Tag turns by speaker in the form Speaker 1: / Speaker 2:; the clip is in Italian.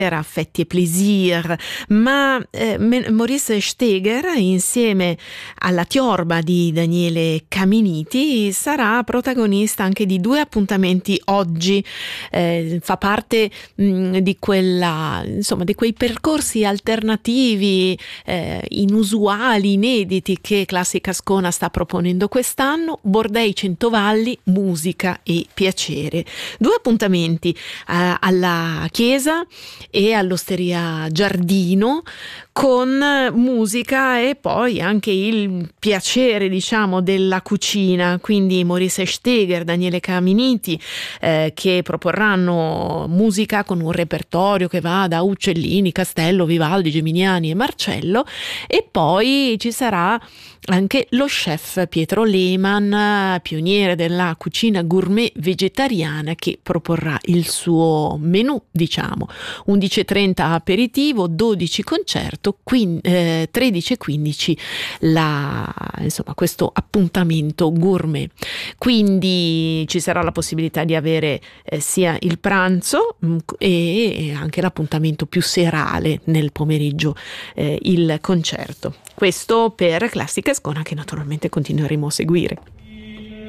Speaker 1: affetti e plaisir, ma Maurice Steger, insieme alla Tiorba di Daniele Caminiti, sarà protagonista anche di 2 appuntamenti oggi. Fa parte di quella, insomma, di quei percorsi alternativi, inusuali, inediti, che Classica Ascona sta proponendo quest'anno. Bordei Centovalli, musica e piacere. 2 appuntamenti alla Chiesa e all'Osteria Giardino, con musica e poi anche il piacere, diciamo, della cucina. Quindi Maurice Steger, Daniele Caminiti, che proporranno musica con un repertorio che va da Uccellini, Castello, Vivaldi, Geminiani e Marcello, e poi ci sarà anche lo chef Pietro Lehmann, pioniere della cucina gourmet vegetariana, che proporrà il suo menù, diciamo. 11:30 aperitivo, 12 concerto, 13:15 insomma, questo appuntamento gourmet. Quindi ci sarà la possibilità di avere sia il pranzo e anche l'appuntamento più serale nel pomeriggio, il concerto. Questo per Classica Ascona, che naturalmente continueremo a seguire.